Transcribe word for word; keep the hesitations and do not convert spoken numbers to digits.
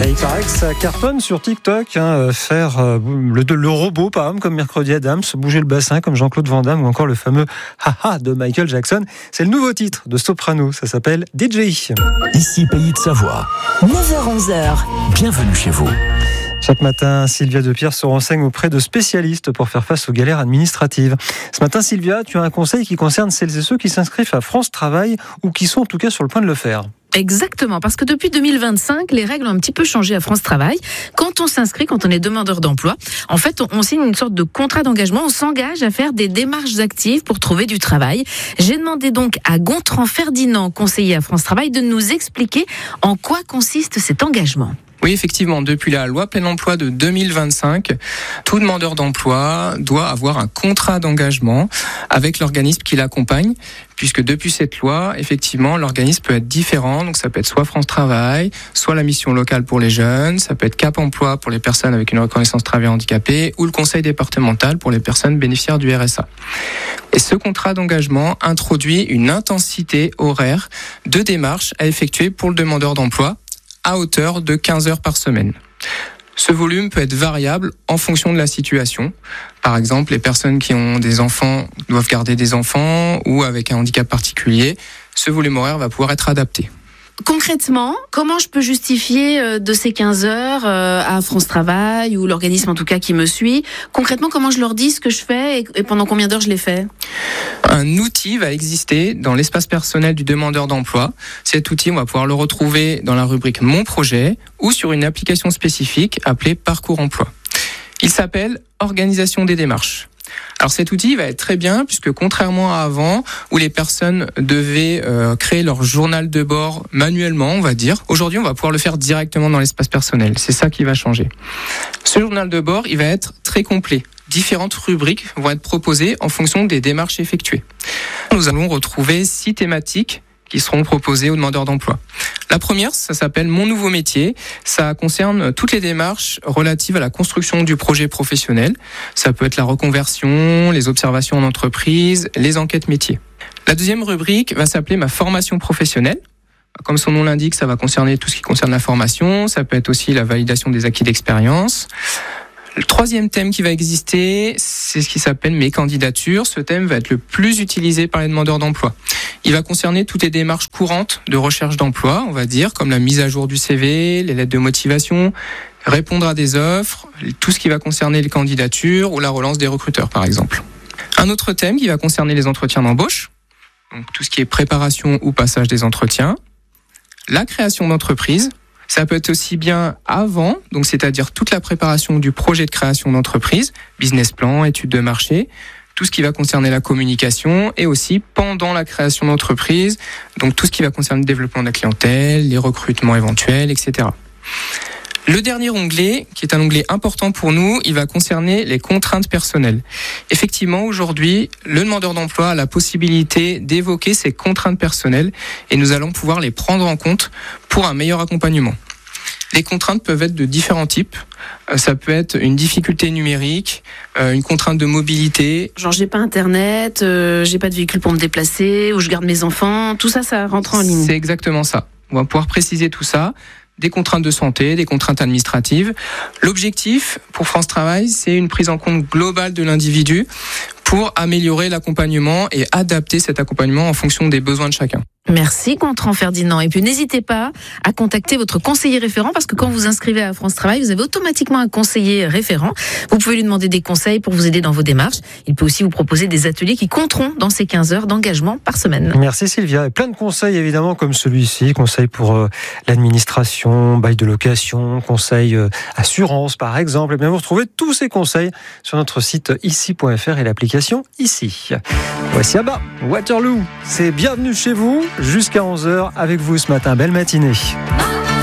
Et il paraît que ça cartonne sur TikTok, hein, faire euh, le, le robot par exemple comme Mercredi Adams, bouger le bassin comme Jean-Claude Van Damme ou encore le fameux haha de Michael Jackson. C'est le nouveau titre de Soprano, ça s'appelle D J. Ici Pays de Savoie. neuf heures onze heures. Bienvenue chez vous. Chaque matin, Sylvia Depierre se renseigne auprès de spécialistes pour faire face aux galères administratives. Ce matin, Sylvia, tu as un conseil qui concerne celles et ceux qui s'inscrivent à France Travail ou qui sont en tout cas sur le point de le faire. Exactement, parce que depuis deux mille vingt-cinq, les règles ont un petit peu changé à France Travail. Quand on s'inscrit, quand on est demandeur d'emploi, en fait, on signe une sorte de contrat d'engagement, on s'engage à faire des démarches actives pour trouver du travail. J'ai demandé donc à Gontran Ferdinand, conseiller à France Travail, de nous expliquer en quoi consiste cet engagement. Oui, effectivement, depuis la loi plein emploi de deux mille vingt-cinq, tout demandeur d'emploi doit avoir un contrat d'engagement avec l'organisme qui l'accompagne, puisque depuis cette loi, effectivement, l'organisme peut être différent. Donc ça peut être soit France Travail, soit la mission locale pour les jeunes, ça peut être Cap Emploi pour les personnes avec une reconnaissance travailleur handicapé, ou le conseil départemental pour les personnes bénéficiaires du R S A. Et ce contrat d'engagement introduit une intensité horaire de démarches à effectuer pour le demandeur d'emploi, à hauteur de quinze heures par semaine. Ce volume peut être variable en fonction de la situation. Par exemple, les personnes qui ont des enfants doivent garder des enfants ou avec un handicap particulier. Ce volume horaire va pouvoir être adapté. Concrètement, comment je peux justifier de ces quinze heures à France Travail ou l'organisme en tout cas qui me suit? Concrètement, comment je leur dis ce que je fais et pendant combien d'heures je les fais? Un outil va exister dans l'espace personnel du demandeur d'emploi. Cet outil, on va pouvoir le retrouver dans la rubrique Mon projet ou sur une application spécifique appelée Parcours Emploi. Il s'appelle Organisation des démarches. Alors cet outil va être très bien puisque contrairement à avant où les personnes devaient euh, créer leur journal de bord manuellement, on va dire, aujourd'hui on va pouvoir le faire directement dans l'espace personnel. C'est ça qui va changer. Ce journal de bord, il va être très complet. Différentes rubriques vont être proposées en fonction des démarches effectuées. Nous allons retrouver six thématiques qui seront proposées aux demandeurs d'emploi. La première, ça s'appelle Mon nouveau métier. Ça concerne toutes les démarches relatives à la construction du projet professionnel. Ça peut être la reconversion, les observations en entreprise, les enquêtes métiers. La deuxième rubrique va s'appeler Ma formation professionnelle. Comme son nom l'indique, ça va concerner tout ce qui concerne la formation. Ça peut être aussi la validation des acquis d'expérience. Le troisième thème qui va exister, c'est ce qui s'appelle Mes candidatures. Ce thème va être le plus utilisé par les demandeurs d'emploi. Il va concerner toutes les démarches courantes de recherche d'emploi, on va dire, comme la mise à jour du C V, les lettres de motivation, répondre à des offres, tout ce qui va concerner les candidatures ou la relance des recruteurs, par exemple. Un autre thème qui va concerner les entretiens d'embauche, donc tout ce qui est préparation ou passage des entretiens, la création d'entreprise. Ça peut être aussi bien avant, donc c'est-à-dire toute la préparation du projet de création d'entreprise, business plan, études de marché, tout ce qui va concerner la communication et aussi pendant la création d'entreprise, donc tout ce qui va concerner le développement de la clientèle, les recrutements éventuels, et cetera. Le dernier onglet, qui est un onglet important pour nous, il va concerner les contraintes personnelles. Effectivement, aujourd'hui, le demandeur d'emploi a la possibilité d'évoquer ses contraintes personnelles et nous allons pouvoir les prendre en compte pour un meilleur accompagnement. Les contraintes peuvent être de différents types. Ça peut être une difficulté numérique, une contrainte de mobilité. Genre j'ai pas internet, euh, j'ai pas de véhicule pour me déplacer, ou je garde mes enfants, tout ça, ça rentre en ligne. C'est exactement ça. On va pouvoir préciser tout ça. Des contraintes de santé, des contraintes administratives. L'objectif pour France Travail, c'est une prise en compte globale de l'individu pour améliorer l'accompagnement et adapter cet accompagnement en fonction des besoins de chacun. Merci Gontran Ferdinand. Et puis n'hésitez pas à contacter votre conseiller référent parce que quand vous inscrivez à France Travail, vous avez automatiquement un conseiller référent. Vous pouvez lui demander des conseils pour vous aider dans vos démarches. Il peut aussi vous proposer des ateliers qui compteront dans ces quinze heures d'engagement par semaine. Merci Sylvia. Et plein de conseils évidemment comme celui-ci. Conseils pour euh, l'administration, bail de location, conseils euh, assurance par exemple. Et bien vous retrouvez tous ces conseils sur notre site ici point f r et l'application Ici. Voici Abba, Waterloo. C'est bienvenue chez vous. Jusqu'à onze heures avec vous ce matin. Belle matinée.